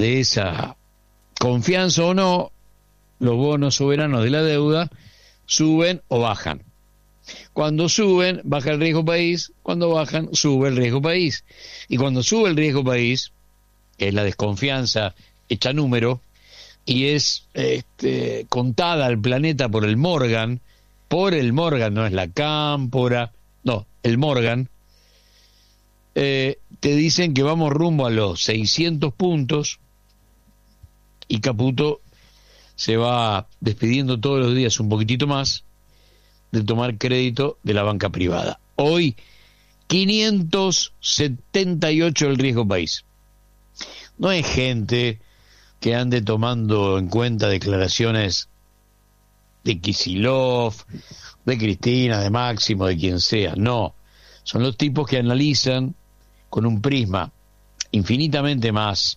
de esa confianza o no, los bonos soberanos de la deuda suben o bajan. Cuando suben, baja el riesgo país; cuando bajan, sube el riesgo país. Y cuando sube el riesgo país, que es la desconfianza hecha número, y es contada al planeta por el Morgan, no es la Cámpora, no, el Morgan, te dicen que vamos rumbo a los 600 puntos y Caputo se va despidiendo todos los días un poquitito más de tomar crédito de la banca privada. Hoy, 578 el riesgo país. No es gente que ande tomando en cuenta declaraciones de Kicillof, de Cristina, de Máximo, de quien sea. No, son los tipos que analizan con un prisma infinitamente más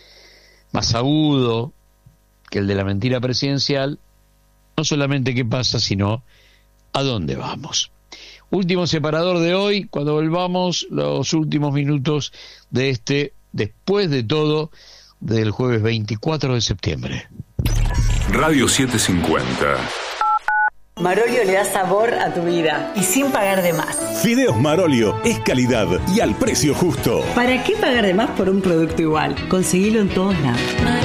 agudo que el de la mentira presidencial, no solamente qué pasa, sino a dónde vamos. Último separador de hoy, cuando volvamos, los últimos minutos de después de todo, del jueves 24 de septiembre. Radio 750. Marolio le da sabor a tu vida y sin pagar de más. Fideos Marolio es calidad y al precio justo. ¿Para qué pagar de más por un producto igual? Conseguilo en todos lados.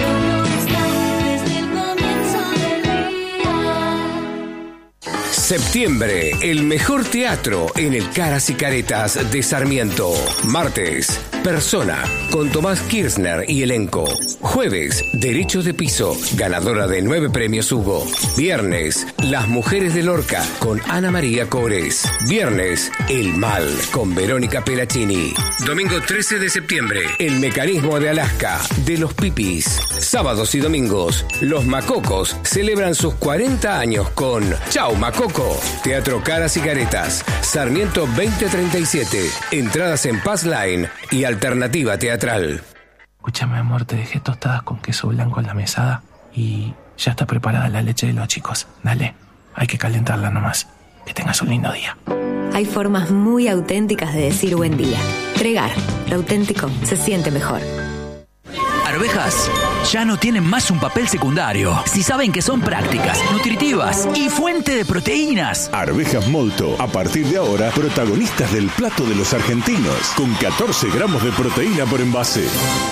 Septiembre, el mejor teatro en el Caras y Caretas de Sarmiento. Martes, Persona, con Tomás Kirchner y elenco. Jueves, Derechos de Piso, ganadora de 9 premios Hugo. Viernes, Las Mujeres de Lorca, con Ana María Cores. Viernes, El Mal, con Verónica Pelacini. Domingo 13 de septiembre, El Mecanismo de Alaska, de Los Pipis. Sábados y domingos, Los Macocos celebran sus 40 años con Chau Macoco. Teatro Caras y Caretas, Sarmiento 2037. Entradas en Pass Line y Alternativa Teatral. Escúchame, amor, te dejé tostadas con queso blanco en la mesada y ya está preparada la leche de los chicos. Dale, hay que calentarla nomás. Que tengas un lindo día. Hay formas muy auténticas de decir buen día. Pregar, lo auténtico se siente mejor. Arvejas ya no tienen más un papel secundario si saben que son prácticas, nutritivas y fuente de proteínas. Arvejas Molto, a partir de ahora, protagonistas del plato de los argentinos, con 14 gramos de proteína por envase.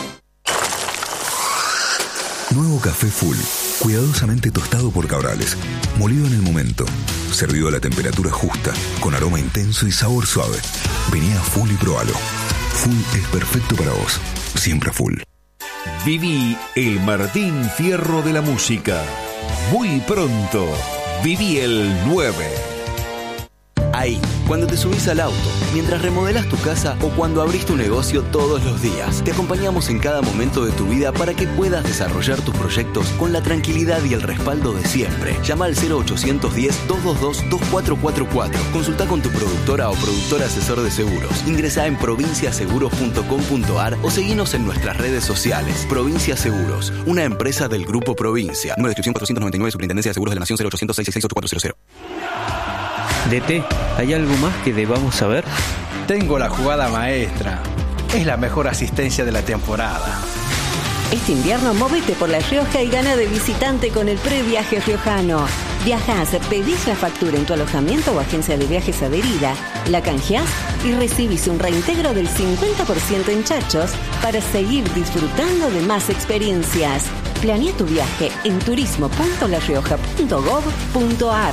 Nuevo café Full, cuidadosamente tostado por Cabrales, molido en el momento, servido a la temperatura justa, con aroma intenso y sabor suave. Vení a Full y probalo. Full es perfecto para vos, siempre Full. Viví el Martín Fierro de la música. Muy pronto, viví el 9. Ahí, cuando te subís al auto, mientras remodelás tu casa o cuando abrís tu negocio todos los días. Te acompañamos en cada momento de tu vida para que puedas desarrollar tus proyectos con la tranquilidad y el respaldo de siempre. Llama al 0810-222-2444. Consulta con tu productora o productor asesor de seguros. Ingresa en provinciaseguros.com.ar o seguinos en nuestras redes sociales. Provincia Seguros, una empresa del Grupo Provincia. Número de inscripción 499, Superintendencia de Seguros de la Nación, 0800-666-8400. DT, ¿hay algo más que debamos saber? Tengo la jugada maestra. Es la mejor asistencia de la temporada. Este invierno móvete por La Rioja y gana de visitante con el previaje riojano. Viajás, pedís la factura en tu alojamiento o agencia de viajes adherida, la canjeás y recibís un reintegro del 50% en chachos para seguir disfrutando de más experiencias. Planea tu viaje en turismo.larioja.gov.ar.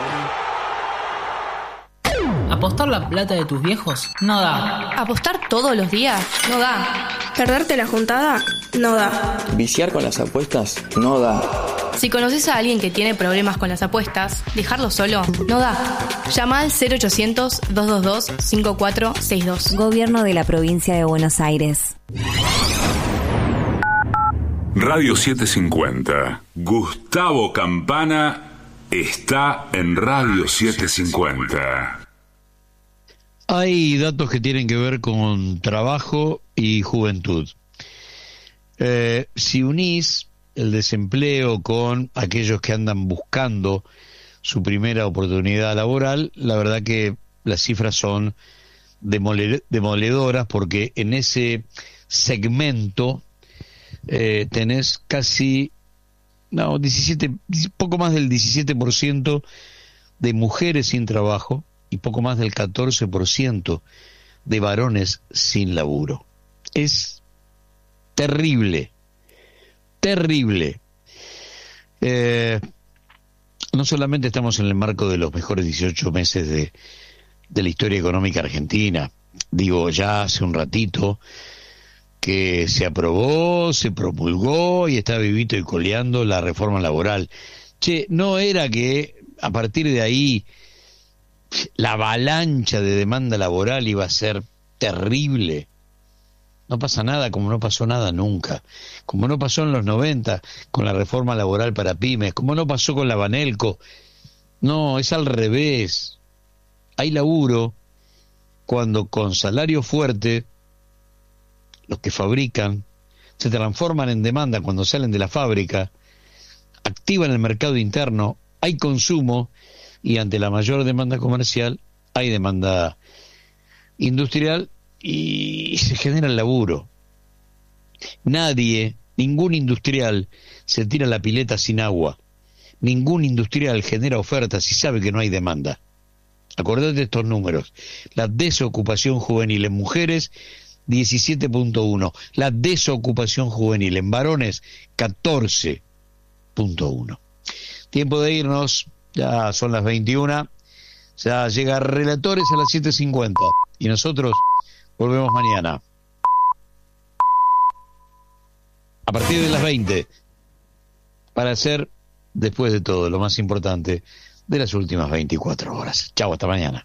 ¿Apostar la plata de tus viejos? No da. ¿Apostar todos los días? No da. ¿Perderte la juntada? No da. ¿Viciar con las apuestas? No da. Si conoces a alguien que tiene problemas con las apuestas, dejarlo solo no da. Llama al 0800-222-5462. Gobierno de la Provincia de Buenos Aires. Radio 750. Gustavo Campana está en Radio 750. Hay datos que tienen que ver con trabajo y juventud. Si unís el desempleo con aquellos que andan buscando su primera oportunidad laboral, la verdad que las cifras son demoledoras, porque en ese segmento tenés casi, poco más del 17% de mujeres sin trabajo y poco más del 14% de varones sin laburo. Es terrible, terrible. No solamente estamos en el marco de los mejores 18 meses de la historia económica argentina, digo, ya hace un ratito que se aprobó, se promulgó y está vivito y coleando la reforma laboral. Che, no era que a partir de ahí la avalancha de demanda laboral iba a ser terrible. No pasa nada como no pasó nada nunca, como no pasó en los 90 con la reforma laboral para pymes, como no pasó con la Banelco. No, es al revés. Hay laburo cuando con salario fuerte los que fabrican se transforman en demanda cuando salen de la fábrica, activan el mercado interno, hay consumo y ante la mayor demanda comercial hay demanda industrial y se genera el laburo. Nadie, ningún industrial se tira a la pileta sin agua. Ningún industrial genera ofertas y sabe que no hay demanda. Acordate de estos números. La desocupación juvenil en mujeres, 17.1. La desocupación juvenil en varones, 14.1. Tiempo de irnos, ya son las 21. Ya llega Relatores a las 7:50. Y nosotros volvemos mañana a partir de las 20 para hacer, después de todo, lo más importante de las últimas 24 horas. Chau, hasta mañana.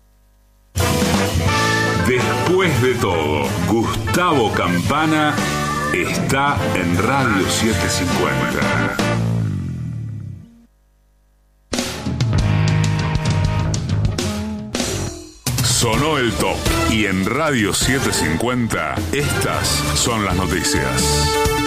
Después de todo, Gustavo Campana está en Radio 750. Sonó el top y en Radio 750 estas son las noticias.